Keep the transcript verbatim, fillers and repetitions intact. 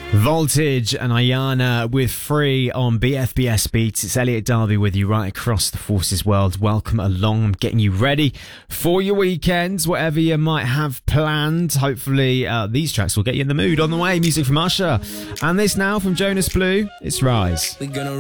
Voltage and Ayana with Free on B F B S Beats. It's Elliot Darby with you right across the Forces world. Welcome along. I'm getting you ready for your weekends, whatever you might have planned. Hopefully uh, these tracks will get you in the mood. On the way, music from Usher. And this now from Jonas Blue, it's Rise. We gonna